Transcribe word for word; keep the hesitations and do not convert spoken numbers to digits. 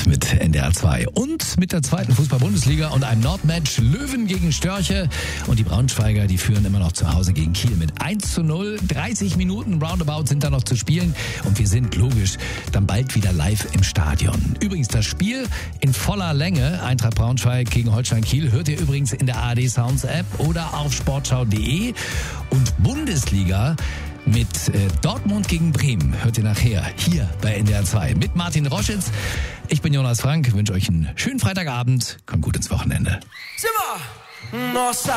mit N D R zwei und mit der zweiten Fußball-Bundesliga und einem Nordmatch Löwen gegen Störche. Und die Braunschweiger, die führen immer noch zu Hause gegen Kiel mit eins zu null. dreißig Minuten Roundabout sind da noch zu spielen und wir sind logisch dann bald wieder live im Stadion. Übrigens das Spiel in voller Länge, Eintracht Braunschweig gegen Holstein Kiel, hört ihr übrigens in der A R D Sounds App oder auf sportschau punkt de. Und Bundesliga mit äh, Dortmund gegen Bremen hört ihr nachher hier bei N D R zwei mit Martin Roschitz. Ich bin Jonas Frank, wünsche euch einen schönen Freitagabend, kommt gut ins Wochenende. Simmer! Nossa!